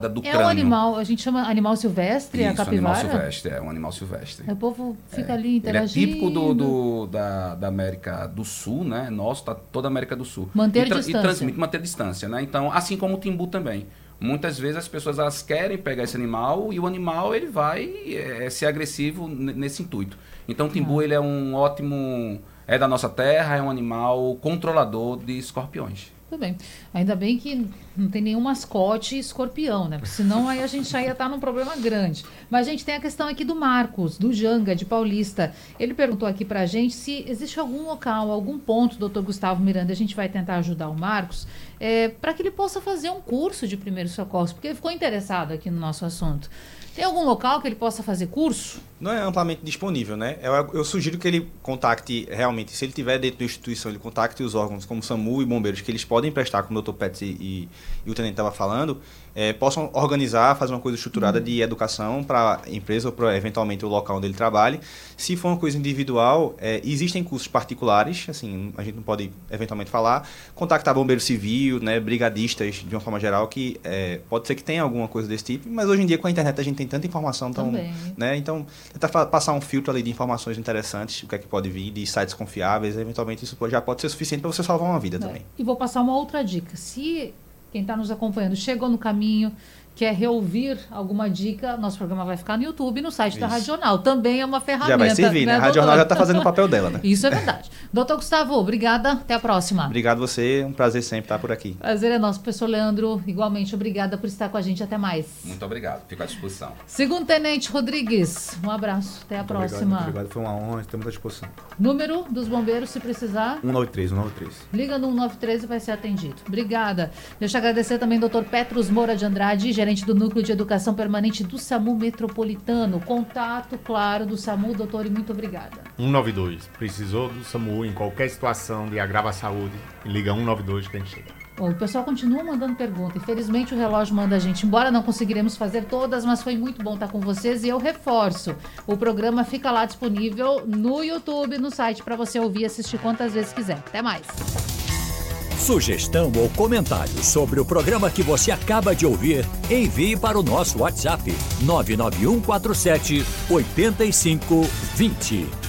do É crânio. um animal, a gente chama animal silvestre, a Isso, capivara? animal silvestre, é um animal silvestre. O povo fica ali Ele é interagindo. típico da América do Sul, né? Nosso, tá toda a América do Sul. Manter E distância. transmite, manter distância, né? Então, assim como o timbu também. Muitas vezes as pessoas elas querem pegar esse animal e o animal ele vai ser agressivo nesse intuito. Então, o timbu ele é um ótimo... É da nossa terra, é um animal controlador de escorpiões. Tudo bem. Ainda bem que não tem nenhum mascote escorpião, né? Porque senão aí a gente já ia estar num problema grande. Mas a gente tem a questão aqui do Marcos, do Janga, de Paulista. Ele perguntou aqui pra gente se existe algum local, algum ponto, doutor Gustavo Miranda, a gente vai tentar ajudar o Marcos, para que ele possa fazer um curso de primeiros socorros, porque ele ficou interessado aqui no nosso assunto. Tem algum local que ele possa fazer curso? Não é amplamente disponível, né? Eu sugiro que ele contacte realmente, se ele tiver dentro da instituição, ele contacte os órgãos como SAMU e bombeiros, que eles podem prestar, como o Dr. Pets e o tenente estava falando, possam organizar, fazer uma coisa estruturada de educação para a empresa ou para eventualmente o local onde ele trabalhe. Se for uma coisa individual, existem cursos particulares, assim, a gente não pode eventualmente falar, contactar bombeiro civil, né, brigadistas de uma forma geral, que pode ser que tenha alguma coisa desse tipo, mas hoje em dia com a internet a gente tem tanta informação, então, né, então tentar passar um filtro ali de informações interessantes, o que é que pode vir, de sites confiáveis, eventualmente isso já pode ser suficiente para você salvar uma vida também. E vou passar uma outra dica. Se quem está nos acompanhando chegou no caminho, quer reouvir alguma dica, nosso programa vai ficar no YouTube e no site da Rádio Jornal. Também é uma ferramenta. Já vai servir, né? A Rádio Jornal já está fazendo o papel dela, né? Isso é verdade. Doutor Gustavo, obrigada. Até a próxima. Obrigado você. Um prazer sempre estar por aqui. Prazer é nosso. Professor Leandro, igualmente, obrigada por estar com a gente. Até mais. Muito obrigado. Fico à disposição. Segundo Tenente Rodrigues, um abraço. Até a próxima. Muito obrigado. Foi uma honra. Estamos à disposição. Número dos bombeiros, se precisar. 193. Liga no 193 e vai ser atendido. Obrigada. Deixa eu agradecer também ao Dr. Petros Moura de Andrade, gerente do Núcleo de Educação Permanente do SAMU Metropolitano. Contato, claro, do SAMU, doutor, e muito obrigada. 192. Precisou do SAMU em qualquer situação de agravo à saúde, liga 192 que a gente chega. Bom, o pessoal continua mandando pergunta. Infelizmente o relógio manda a gente embora, não conseguiremos fazer todas, mas foi muito bom estar com vocês e eu reforço. O programa fica lá disponível no YouTube, no site, para você ouvir e assistir quantas vezes quiser. Até mais. Sugestão ou comentário sobre o programa que você acaba de ouvir, envie para o nosso WhatsApp 99147 8520.